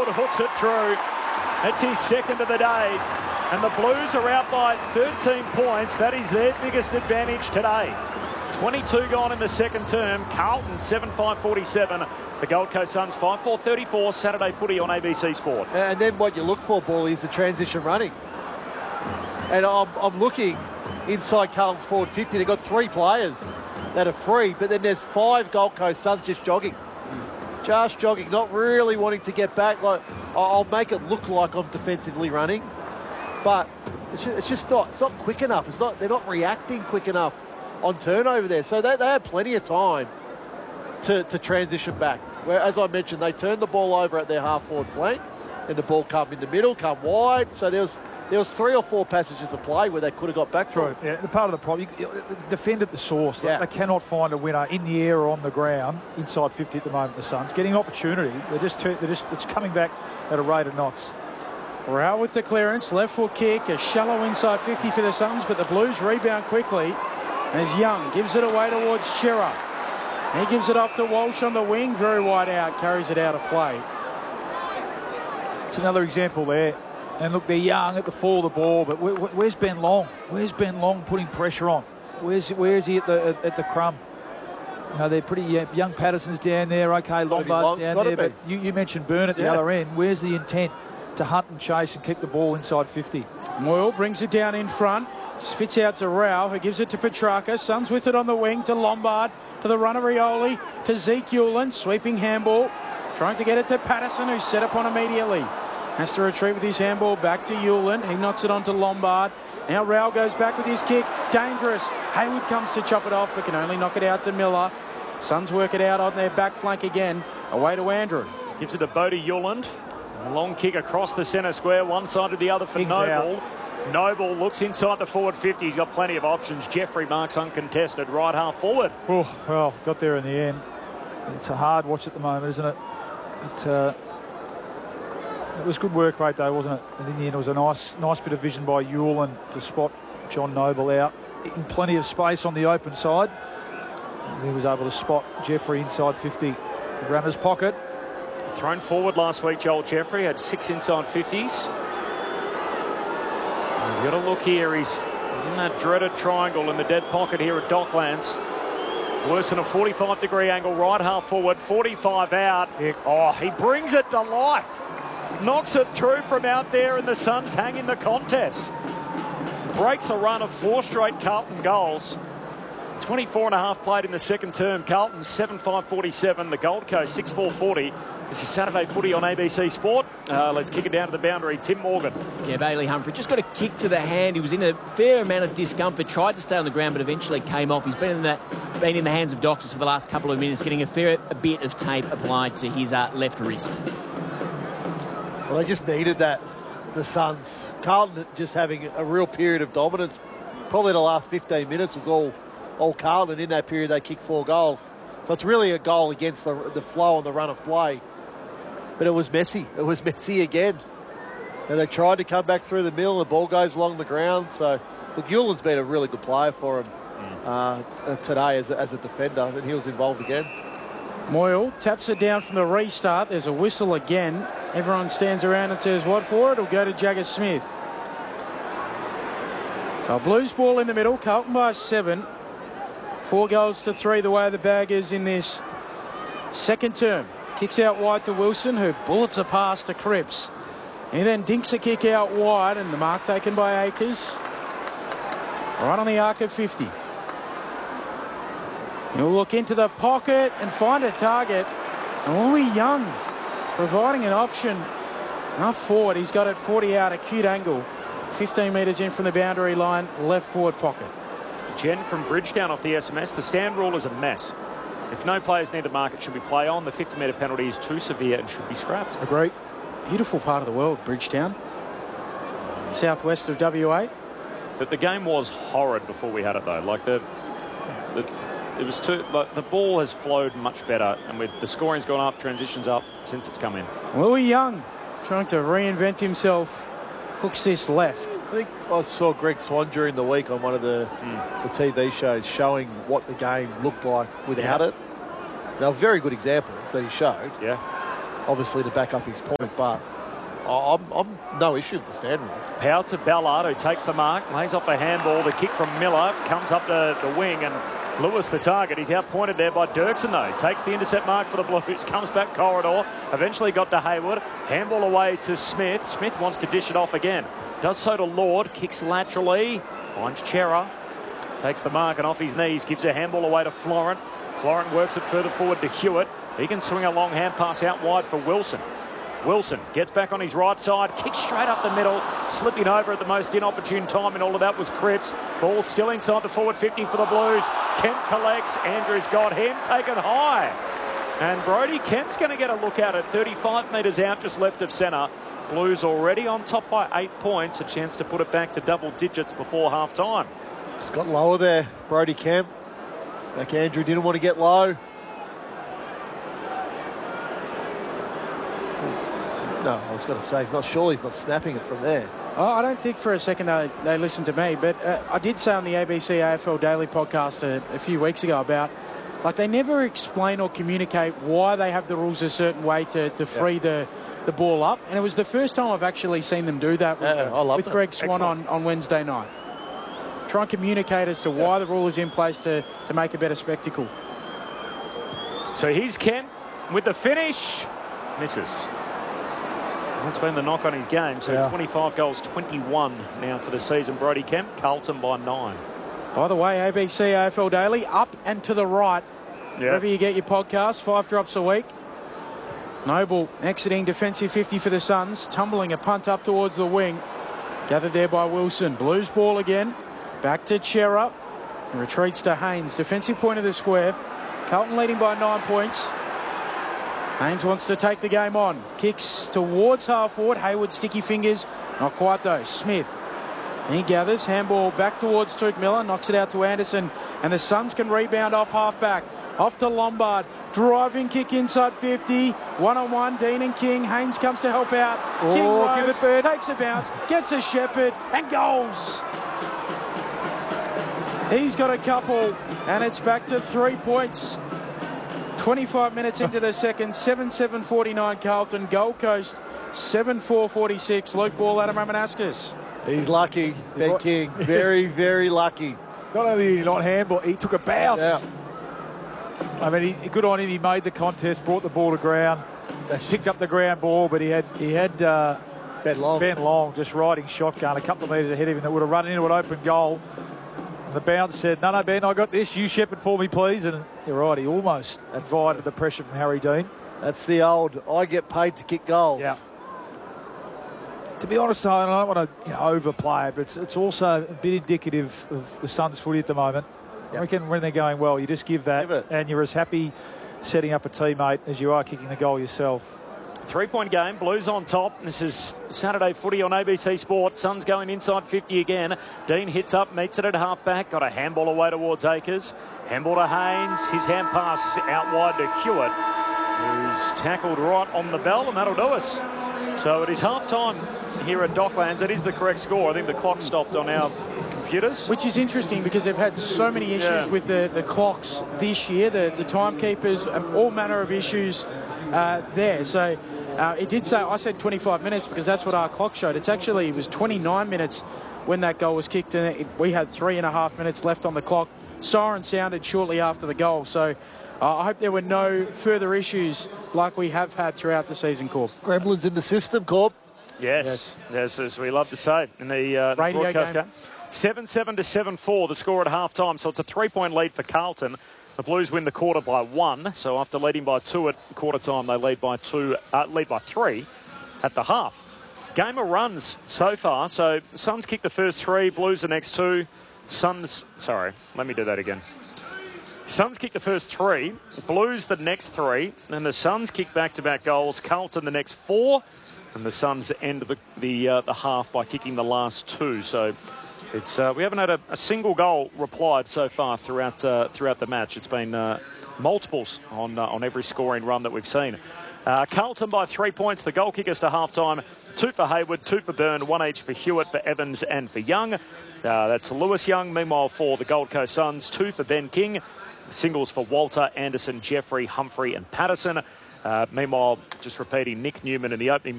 hooks it through. That's his second of the day. And the Blues are out by 13 points. That is their biggest advantage today. 22 gone in the second term. Carlton 7-5-47. The Gold Coast Suns 5-4-34. Saturday footy on ABC Sport. And then what you look for, Ball, is the transition running. And I'm looking inside Carlton's forward 50. They've got 3 players that are free, but then there's 5 Gold Coast Suns just jogging. Just jogging, not really wanting to get back. Like, I'll make it look like I'm defensively running, but it's just not. It's not quick enough. They're not reacting quick enough on turnover there. So they had plenty of time to transition back. Where, as I mentioned, they turned the ball over at their half-forward flank, and the ball come in the middle, come wide. So there was 3 or 4 passages of play where they could have got back. True. Yeah, the part of the problem, you defend at the source. Yeah. They cannot find a winner in the air or on the ground inside 50 at the moment. The Suns getting opportunity. It's coming back at a rate of knots. Rao with the clearance, left foot kick, a shallow inside 50 for the Suns, but the Blues rebound quickly as Young gives it away towards Chera. He gives it off to Walsh on the wing, very wide out, carries it out of play. It's another example there. And look, they're young at the fall of the ball, but where's Ben Long? Where's Ben Long putting pressure on? Where's he at the crumb? You know, they're pretty young. Patterson's down there. Okay, Lombard's down there. But you mentioned Byrne at the other end. Where's the intent to hunt and chase and kick the ball inside 50? Moyle brings it down in front. Spits out to Rao, who gives it to Petrarca. Suns with it on the wing to Lombard, to the runner Rioli, to Zeke Hewland. Sweeping handball. Trying to get it to Patterson, who's set up on immediately. Has to retrieve with his handball back to Hewland. He knocks it on to Lombard. Now Rao goes back with his kick. Dangerous. Hayward comes to chop it off, but can only knock it out to Miller. Suns work it out on their back flank again. Away to Andrew. Gives it to Bodie Hewland. Long kick across the centre square, one side to the other for Noble. Noble looks inside the forward 50. He's got plenty of options. Jeffrey marks uncontested, right half forward. Oh, well, got there in the end. It's a hard watch at the moment, isn't it? It was good work rate though, wasn't it? And in the end, it was a nice bit of vision by Hewland to spot John Noble out in plenty of space on the open side. And he was able to spot Jeffrey inside 50. Runner's pocket. Thrown forward last week, Joel Jeffrey had 6 inside 50s. He's got a look here. He's in that dreaded triangle in the dead pocket here at Docklands. Worse than a 45-degree angle, right half forward, 45 out. Oh, he brings it to life. Knocks it through from out there, and the Suns hang in the contest. Breaks a run of 4 straight Carlton goals. 24.5 played in the second term. Carlton 7-5-47. The Gold Coast 6-4-40. This is Saturday footy on ABC Sport. Let's kick it down to the boundary. Tim Morgan. Yeah, Bailey Humphrey just got a kick to the hand. He was in a fair amount of discomfort. Tried to stay on the ground, but eventually came off. He's been in the hands of doctors for the last couple of minutes, getting a bit of tape applied to his left wrist. Well, they just needed that, the Suns. Carlton just having a real period of dominance. Probably the last 15 minutes was all Carlton. In that period, they kicked 4 goals. So it's really a goal against the flow and the run of play. But it was messy. It was messy again. And they tried to come back through the middle. The ball goes along the ground. So, look, Hewland's been a really good player for him today as a defender, and he was involved again. Moyle taps it down from the restart. There's a whistle again. Everyone stands around and says, what for? It'll go to Jagger Smith. So Blues ball in the middle. Carlton by 7. 4 goals to 3 the way of the Baggers in this second term. Kicks out wide to Wilson, who bullets a pass to Cripps. He then dinks a kick out wide, and the mark taken by Akers. Right on the arc of 50. He'll look into the pocket and find a target. Louis Young providing an option up forward. He's got it 40 out, acute angle. 15 metres in from the boundary line, left forward pocket. Jen from Bridgetown off the SMS. The stand rule is a mess. If no players need to mark, it should be play on. The 50-metre penalty is too severe and should be scrapped. Agree. Beautiful part of the world, Bridgetown. Southwest of WA. But the game was horrid before we had it, though. Like it was too. Like, the ball has flowed much better, and with the scoring's gone up, transitions up since it's come in. Louis Young trying to reinvent himself. Hooks this left. I think I saw Greg Swan during the week on one of the TV shows showing what the game looked like without it. Now, very good examples that he showed. Yeah. obviously to back up his point, but I'm no issue with the stand rule. Power to Ballard, who takes the mark, lays off the handball. The kick from Miller comes up the wing, and Lewis the target. He's outpointed there by Dirksen, though. Takes the intercept mark for the Blues, comes back corridor, eventually got to Hayward. Handball away to Smith. Smith wants to dish it off again. Does so to Lord, kicks laterally, finds Chera, takes the mark and off his knees, gives a handball away to Florent. Florent works it further forward to Hewitt. He can swing a long hand pass out wide for Wilson. Wilson gets back on his right side, kicks straight up the middle, slipping over at the most inopportune time, and all of that was Cripps. Ball still inside the forward 50 for the Blues. Kemp collects, Andrews got him, taken high. And Brody Kemp's going to get a look at it, 35 metres out, just left of centre. Blues already on top by 8 points, a chance to put it back to double digits before half-time. It's got lower there, Brody Kemp. Like Andrew didn't want to get low. No, I was going to say, he's not snapping it from there. Oh, I don't think for a second they listened to me, but I did say on the ABC AFL Daily podcast a few weeks ago about, like, they never explain or communicate why they have the rules a certain way to free the ball up. And it was the first time I've actually seen them do that with Greg Swan on Wednesday night. Try and communicate as to why the rule is in place to make a better spectacle. So here's Kemp with the finish. Misses. That's been the knock on his game. So 25 goals, 21 now for the season. Brody Kemp, Carlton by 9. By the way, ABC AFL Daily, up and to the right. Wherever you get your podcast, 5 drops a week. Noble exiting defensive 50 for the Suns, tumbling a punt up towards the wing. Gathered there by Wilson. Blues ball again. Back to Chera. Retreats to Haynes. Defensive point of the square. Carlton leading by 9 points. Haynes wants to take the game on. Kicks towards half forward. Hayward sticky fingers. Not quite though. Smith. He gathers. Handball back towards Touk Miller. Knocks it out to Anderson. And the Suns can rebound off half back. Off to Lombard. Driving kick inside 50. One-on-one. Dean and King. Haynes comes to help out. King give it back. takes a bounce. Gets a Shepherd. And goals. He's got a couple. And it's back to 3 points. 25 minutes into the second, 7-7-49 Carlton. Gold Coast, 7-4-46. Luke Ball, Adam Romanascus. He's lucky, Ben King. Very, very lucky. Not only did he not handball, he took a bounce. Yeah. I mean, good on him. He made the contest, brought the ball to ground, picked up the ground ball, but he had Ben Long just riding shotgun a couple of metres ahead of him that would have run into an open goal. And the bounce said, no, Ben, I got this. You shepherd for me, please. And you're right, he almost invited the pressure from Harry Dean. That's the old, I get paid to kick goals. Yeah. To be honest, though, and I don't want to overplay it, but it's also a bit indicative of the Suns' footy at the moment. I reckon when they're going well, you just give that, and you're as happy setting up a teammate as you are kicking the goal yourself. 3-point game, Blues on top. This is Saturday footy on ABC Sport. Suns going inside 50 again. Dean hits up, meets it at half-back. Got a handball away towards Akers. Handball to Haynes. His hand pass out wide to Hewitt, who's tackled right on the bell, and that'll do us. So it is half-time here at Docklands. That is the correct score. I think the clock stopped on our computers. Which is interesting because they've had so many issues with the clocks this year, the timekeepers, all manner of issues there. So it did say, I said 25 minutes because that's what our clock showed. It was 29 minutes when that goal was kicked, and we had 3.5 minutes left on the clock. Siren sounded shortly after the goal. So I hope there were no further issues like we have had throughout the season, Corb. Gremlins in the system, Corb. Yes, as we love to say in the broadcast game. 7-7 to 7-4, the score at half-time. So it's a 3-point lead for Carlton. The Blues win the quarter by 1. So after leading by 2 at quarter time, they lead by 3 at the half. Game of runs so far. So Suns kick the first 3, Blues the next 2. Suns kick the first 3, Blues the next 3, and the Suns kick back-to-back goals. Carlton the next 4, and the Suns end the half by kicking the last 2. So it's we haven't had a single goal replied so far throughout the match. It's been multiples on every scoring run that we've seen. Carlton by 3 points. The goal kickers to half-time. 2 for Hayward, 2 for Byrne, 1 each for Hewitt, for Evans and for Young. That's Lewis Young. Meanwhile, for the Gold Coast Suns, 2 for Ben King. Singles for Walter, Anderson, Jeffrey, Humphrey and Patterson. Meanwhile, just repeating, Nick Newman in the opening